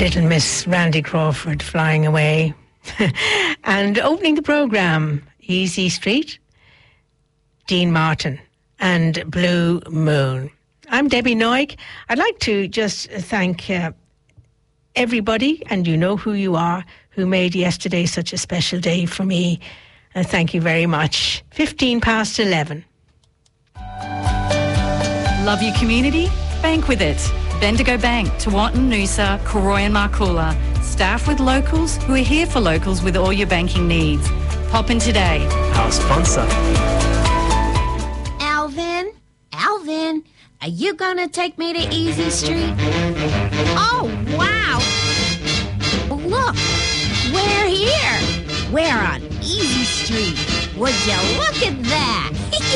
Little Miss Randy Crawford flying away. And opening the programme, Easy Street, Dean Martin and Blue Moon. I'm Debbie Noig. I'd like to just thank everybody, and you know who you are, who made yesterday such a special day for me. Thank you very much. 11:15. Love your community? Bank with it. Bendigo Bank, Tewantin, Noosa, Koroi and Markula. Staff with locals who are here for locals with all your banking needs. Pop in today. Our sponsor. Alvin, are you gonna take me to Easy Street? Oh, wow! Look, we're here. We're on Easy Street. Would you look at that?